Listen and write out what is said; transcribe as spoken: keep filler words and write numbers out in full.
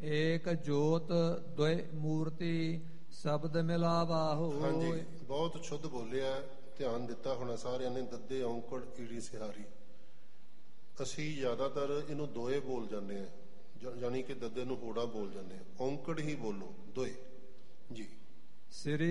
ਏਕ ਜੋਤ ਦੁਇ ਮੂਰਤੀ ਸ਼ਬਦ ਮਿਲਾਵਾਹੋ। ਹਾਂਜੀ, ਬਹੁਤ ਸ਼ੁੱਧ ਬੋਲਿਆ, ਧਿਆਨ ਦਿੱਤਾ ਹੋਣਾ ਸਾਰਿਆਂ ਨੇ। ਦੱਦੇ ਔਂਕੜ ਈੜੀ ਸਿਹਾਰੀ, ਅਸੀਂ ਜ਼ਿਆਦਾਤਰ ਇਹਨੂੰ ਦੋਏ ਬੋਲ ਜਾਂਦੇ ਹਾਂ, ਯਾਨੀ ਕਿ ਦੱਦੇ ਨੂੰ ਹੋੜਾ ਬੋਲ ਜਾਂਦੇ ਹਾਂ। ਔਂਕੜ ਹੀ ਬੋਲੋ, ਦੋਏ ਜੀ। ਸ੍ਰੀ